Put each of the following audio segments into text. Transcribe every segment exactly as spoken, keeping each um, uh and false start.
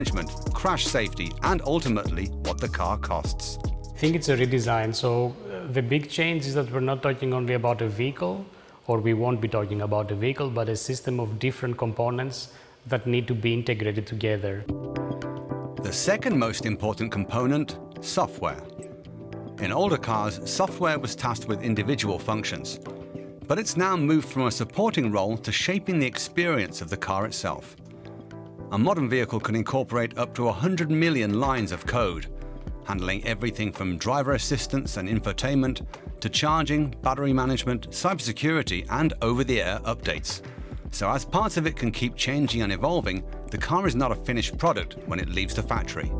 management, crash safety, and ultimately what the car costs. I think it's a redesign. So uh, the big change is that we're not talking only about a vehicle, or we won't be talking about a vehicle, but a system of different components that need to be integrated together. The second most important component, software. In older cars, software was tasked with individual functions, but it's now moved from a supporting role to shaping the experience of the car itself. A modern vehicle can incorporate up to one hundred million lines of code, handling everything from driver assistance and infotainment to charging, battery management, cybersecurity, and over-the-air updates. So as parts of it can keep changing and evolving, the car is not a finished product when it leaves the factory.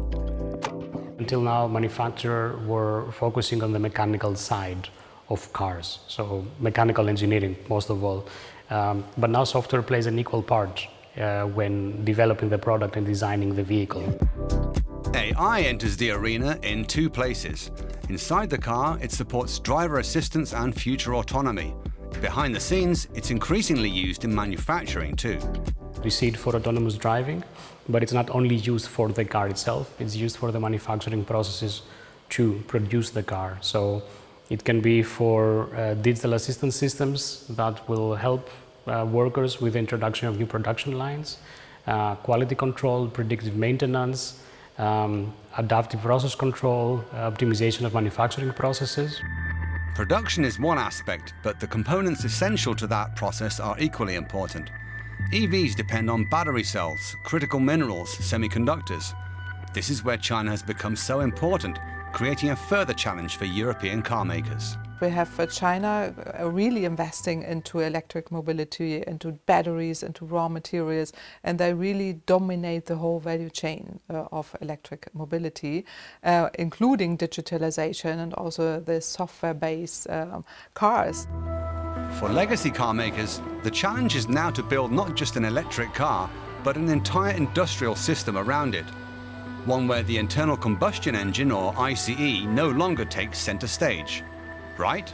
Until now, manufacturers were focusing on the mechanical side of cars, so mechanical engineering most of all. Um, but now software plays an equal part uh, when developing the product and designing the vehicle. A I enters the arena in two places. Inside the car, it supports driver assistance and future autonomy. Behind the scenes, it's increasingly used in manufacturing too. We see it for autonomous driving, but it's not only used for the car itself, it's used for the manufacturing processes to produce the car. So it can be for uh, digital assistance systems that will help uh, workers with the introduction of new production lines, uh, quality control, predictive maintenance, um, adaptive process control, uh, optimization of manufacturing processes. Production is one aspect, but the components essential to that process are equally important. E Vs depend on battery cells, critical minerals, semiconductors. This is where China has become so important, creating a further challenge for European car makers. We have uh, China uh, really investing into electric mobility, into batteries, into raw materials, and they really dominate the whole value chain uh, of electric mobility, uh, including digitalization and also the software-based um, cars. For legacy car makers, the challenge is now to build not just an electric car, but an entire industrial system around it. One where the internal combustion engine, or I C E, no longer takes center stage. Right?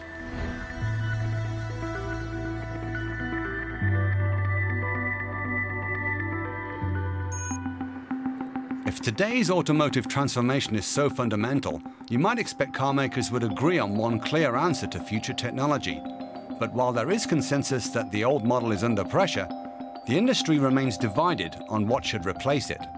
If today's automotive transformation is so fundamental, you might expect car makers would agree on one clear answer to future technology. But while there is consensus that the old model is under pressure, the industry remains divided on what should replace it.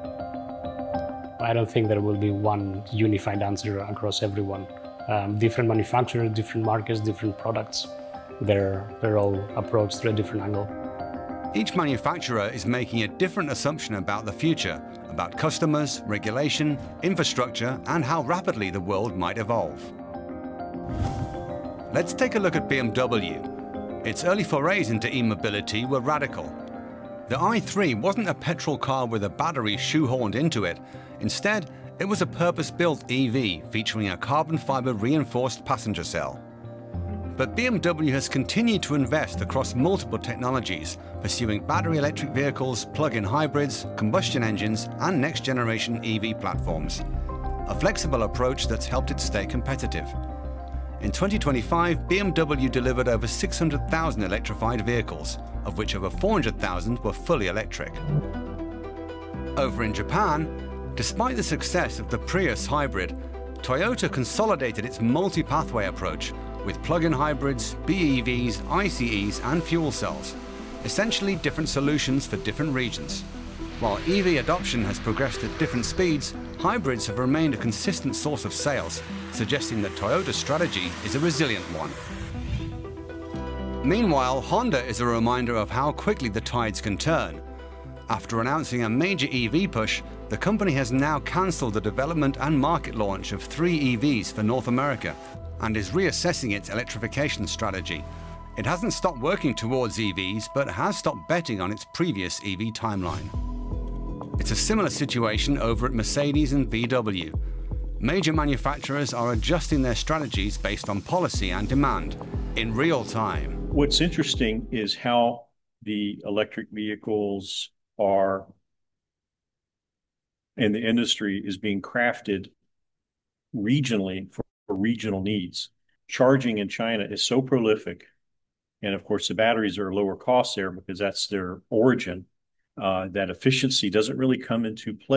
I don't think there will be one unified answer across everyone. Um, different manufacturers, different markets, different products, they're, they're all approached through a different angle. Each manufacturer is making a different assumption about the future, about customers, regulation, infrastructure, and how rapidly the world might evolve. Let's take a look at B M W. Its early forays into e-mobility were radical. The i three wasn't a petrol car with a battery shoehorned into it. Instead, it was a purpose-built E V featuring a carbon fiber reinforced passenger cell. But B M W has continued to invest across multiple technologies, pursuing battery electric vehicles, plug-in hybrids, combustion engines, and next-generation E V platforms. A flexible approach that's helped it stay competitive. In twenty twenty-five, B M W delivered over six hundred thousand electrified vehicles, of which over four hundred thousand were fully electric. Over in Japan, despite the success of the Prius hybrid, Toyota consolidated its multi-pathway approach with plug-in hybrids, B E Vs, I C Es, and fuel cells, essentially different solutions for different regions. While E V adoption has progressed at different speeds, hybrids have remained a consistent source of sales, suggesting that Toyota's strategy is a resilient one. Meanwhile, Honda is a reminder of how quickly the tides can turn. After announcing a major E V push, the company has now cancelled the development and market launch of three E Vs for North America and is reassessing its electrification strategy. It hasn't stopped working towards E Vs, but has stopped betting on its previous E V timeline. It's a similar situation over at Mercedes and V W. Major manufacturers are adjusting their strategies based on policy and demand in real time. What's interesting is how the electric vehicles are, and the industry is being crafted regionally for, for regional needs. Charging in China is so prolific, and of course the batteries are lower cost there because that's their origin, uh, that efficiency doesn't really come into play.